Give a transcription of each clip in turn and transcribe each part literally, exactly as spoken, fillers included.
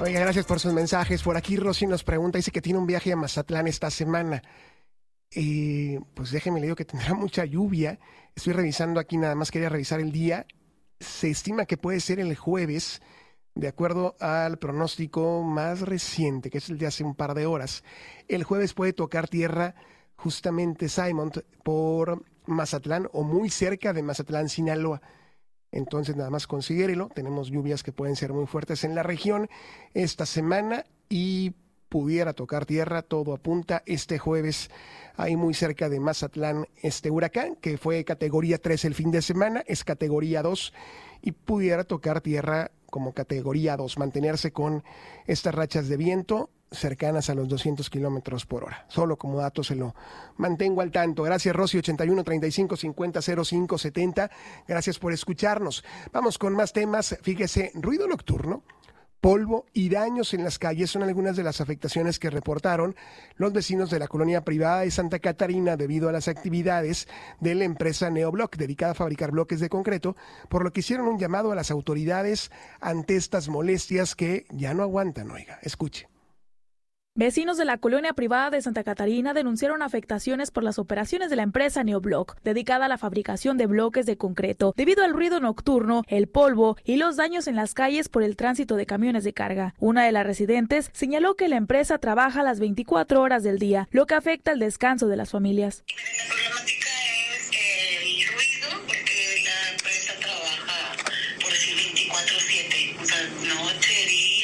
Oiga, gracias por sus mensajes. Por aquí Rosy nos pregunta, dice que tiene un viaje a Mazatlán esta semana. Y pues déjeme le digo que tendrá mucha lluvia. Estoy revisando aquí, nada más quería revisar el día. Se estima que puede ser el jueves, de acuerdo al pronóstico más reciente, que es el de hace un par de horas. El jueves puede tocar tierra justamente Simon por Mazatlán o muy cerca de Mazatlán, Sinaloa. Entonces nada más considérelo, tenemos lluvias que pueden ser muy fuertes en la región esta semana y pudiera tocar tierra, todo apunta este jueves ahí muy cerca de Mazatlán este huracán, que fue categoría tres el fin de semana, es categoría dos y pudiera tocar tierra como categoría dos, mantenerse con estas rachas de viento cercanas a los doscientos kilómetros por hora. Solo como dato se lo mantengo al tanto. Gracias, Rosy, ochenta y uno, treinta y cinco, cincuenta, cero cinco, setenta. Gracias por escucharnos. Vamos con más temas. Fíjese, ruido nocturno, polvo y daños en las calles son algunas de las afectaciones que reportaron los vecinos de la colonia privada de Santa Catarina debido a las actividades de la empresa Neobloc, dedicada a fabricar bloques de concreto, por lo que hicieron un llamado a las autoridades ante estas molestias que ya no aguantan. Oiga, escuche. Vecinos de la colonia privada de Santa Catarina denunciaron afectaciones por las operaciones de la empresa Neobloc, dedicada a la fabricación de bloques de concreto, debido al ruido nocturno, el polvo y los daños en las calles por el tránsito de camiones de carga. Una de las residentes señaló que la empresa trabaja las veinticuatro horas del día, lo que afecta el descanso de las familias. La problemática es el ruido, porque la empresa trabaja por sí veinticuatro siete, o sea, noche, día.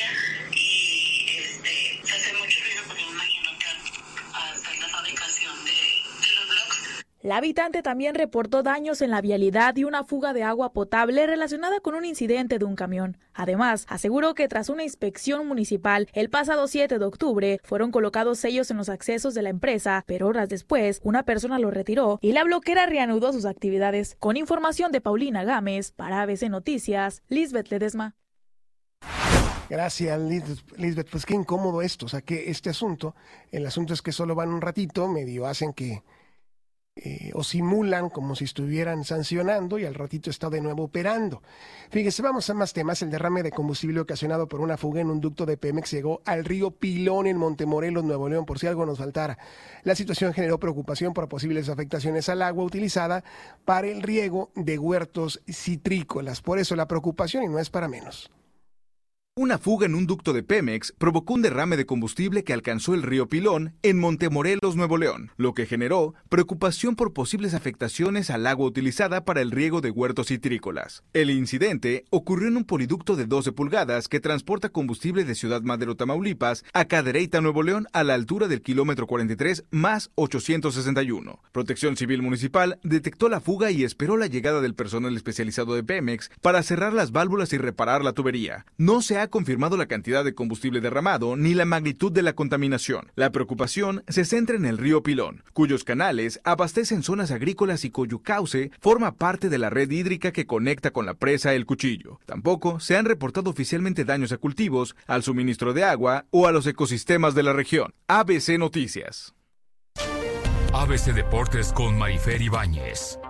La habitante también reportó daños en la vialidad y una fuga de agua potable relacionada con un incidente de un camión. Además, aseguró que tras una inspección municipal el pasado siete de octubre fueron colocados sellos en los accesos de la empresa, pero horas después una persona los retiró y la bloquera reanudó sus actividades. Con información de Paulina Gámez, para A B C Noticias, Lisbeth Ledesma. Gracias, Lisbeth. Pues qué incómodo esto, o sea que este asunto, el asunto es que solo van un ratito, medio hacen que Eh, o simulan como si estuvieran sancionando y al ratito está de nuevo operando. Fíjese, vamos a más temas. El derrame de combustible ocasionado por una fuga en un ducto de Pemex llegó al río Pilón en Montemorelos, Nuevo León, por si algo nos faltara. La situación generó preocupación por posibles afectaciones al agua utilizada para el riego de huertos citrícolas. Por eso la preocupación, y no es para menos. Una fuga en un ducto de Pemex provocó un derrame de combustible que alcanzó el río Pilón en Montemorelos, Nuevo León, lo que generó preocupación por posibles afectaciones al agua utilizada para el riego de huertos citrícolas. El incidente ocurrió en un poliducto de doce pulgadas que transporta combustible de Ciudad Madero, Tamaulipas, a Cadereyta, Nuevo León, a la altura del kilómetro cuarenta y tres más ochocientos sesenta y uno. Protección Civil Municipal detectó la fuga y esperó la llegada del personal especializado de Pemex para cerrar las válvulas y reparar la tubería. No se ha confirmado la cantidad de combustible derramado ni la magnitud de la contaminación. La preocupación se centra en el río Pilón, cuyos canales abastecen zonas agrícolas y cuyo cauce forma parte de la red hídrica que conecta con la presa El Cuchillo. Tampoco se han reportado oficialmente daños a cultivos, al suministro de agua o a los ecosistemas de la región. A B C Noticias. A B C Deportes con Marifer Ibáñez.